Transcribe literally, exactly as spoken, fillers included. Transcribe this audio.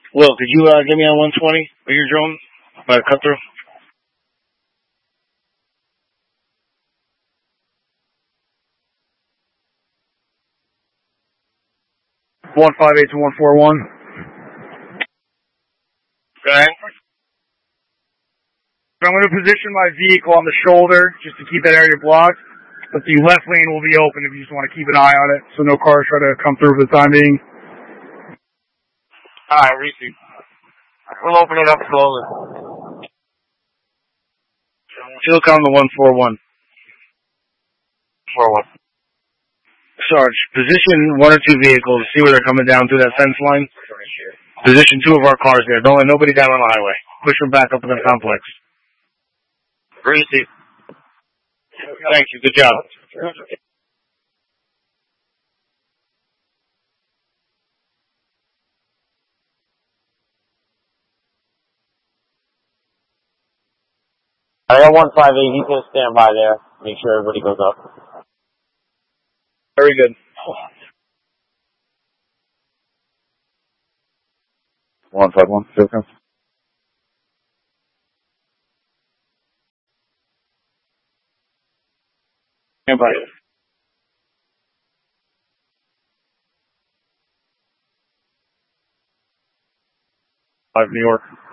Will, could you uh, get me on one twenty with your drone by cut through? one five eight to one four one. Go ahead. I'm going to position my vehicle on the shoulder just to keep that area blocked. But the left lane will be open if you just want to keep an eye on it so no cars try to come through for the time being. Alright, receive. We'll open it up slowly. Still come to one four one. four one. Sarge, position one or two vehicles, see where they're coming down through that fence line. Position two of our cars there. Don't let nobody down on the highway. Push them back up in the complex. Receive. Thank you. Good job. I got one five eight. He's going to stand by there. Make sure everybody goes up. Very good. one five one. Okay. Stand by. Five New York.